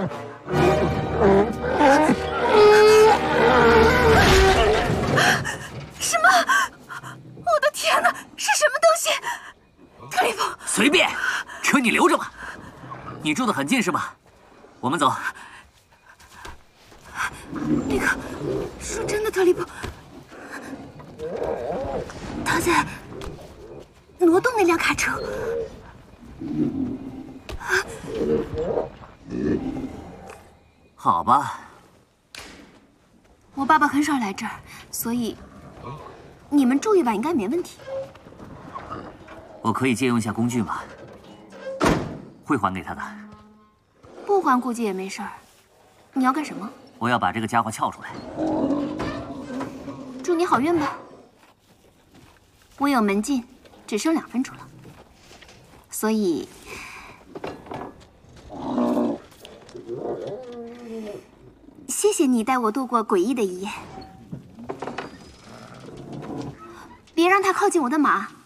什么？我的天哪！是什么东西？特里弗， 随便，车你留着吧。你住得很近是吗？我们走。 那个，说真的，特里弗，他在挪动那辆卡车。 好吧。 我爸爸很少来这儿，所以你们住一晚应该没问题。 我可以借用一下工具吗？会还给他的。 不还估计也没事儿。你要干什么？ 我要把这个家伙撬出来。 祝你好运吧。我有门禁，只剩2分钟了，所以谢谢你带我度过诡异的一夜。别让他靠近我的马。